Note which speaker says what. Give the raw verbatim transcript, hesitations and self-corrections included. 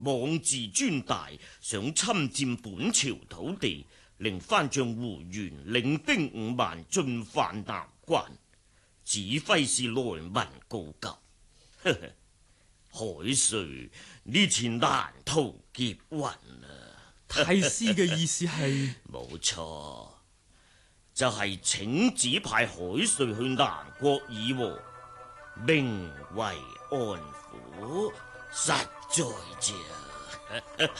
Speaker 1: 妄自尊大，想侵佔本朝土地，令番將胡元領兵五萬進犯南關，指揮使來文告急。呵呵，海瑞呢次難逃劫運啊！
Speaker 2: 太師嘅意思係？
Speaker 1: 冇錯，就係、是、請指派海瑞去南國議和，名為安撫，實在啫。